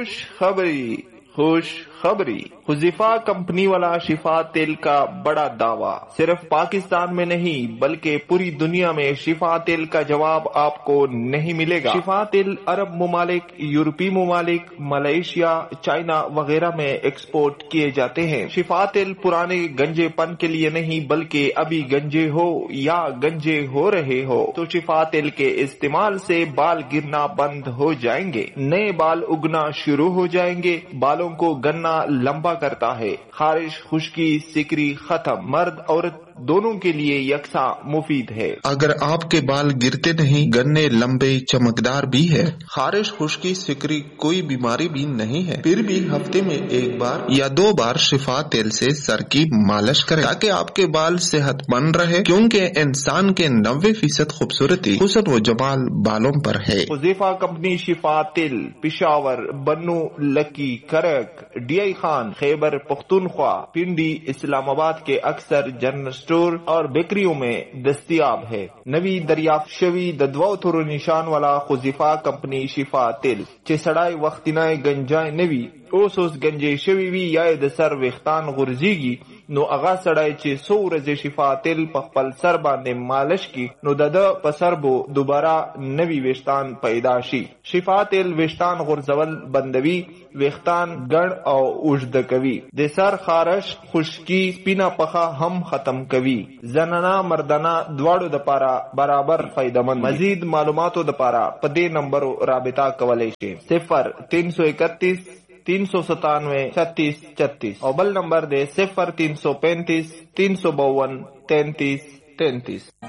خوش خبری حذیفہ کمپنی والا شفا تیل کا بڑا دعویٰ صرف پاکستان میں نہیں بلکہ پوری دنیا میں شفا تیل کا جواب آپ کو نہیں ملے گا۔ شفا تیل عرب ممالک، یورپی ممالک، ملائیشیا، چائنا وغیرہ میں ایکسپورٹ کیے جاتے ہیں۔ شفا تیل پرانے گنجے پن کے لیے نہیں بلکہ ابھی گنجے ہو یا گنجے ہو رہے ہو تو شفا تیل کے استعمال سے بال گرنا بند ہو جائیں گے، نئے بال اگنا شروع ہو جائیں گے، بالوں کو گننا لمبا کرتا ہے، خارش، خشکی، سکری ختم، مرد عورت دونوں کے لیے یکساں مفید ہے۔ اگر آپ کے بال گرتے نہیں، گننے لمبے چمکدار بھی ہے، خارش، خشکی، سکری کوئی بیماری بھی نہیں ہے، پھر بھی ہفتے میں ایک بار یا 2 بار شفا تیل سے سر کی مالش کریں تاکہ آپ کے بال صحت مند رہے، کیونکہ انسان کے 90% خوبصورتی، حسن و جمال بالوں پر ہے۔ حذیفہ کمپنی شفا تیل پشاور، بنو، لکی، کرک، ڈی آئی خان، خیبر پختونخوا، پنڈی، اسلام آباد کے اکثر جنرل اسٹور اور بیکریوں میں دستیاب ہے۔ نوی دریافت شوی ددواو تھرو نشان والا حذیفہ کمپنی شفا تیل چه سڑائی وقتنائے گنجائے نوی اوس گنجے شوی وی یا د سر ویختان غرزیگی نو اغا سڑائی چه سو ورځې شفا تیل په خپل سر باندې مالش کی نو د په سر بو دوباره نوی ویشتان پیدا شي۔ شفا تیل ویشتان غرزول بندوي، ویختان گڑ او اوږده کوي، د سر خارش، خشکی، سپینا پخه هم ختم کوي، زنانا مردانا دواړو دپاره برابر فائدمند۔ مزید معلوماتو دپاره په دې نمبرو رابطه کولی شئ 0331 397 36 36 اور بل نمبر دے 0335 352 33 33۔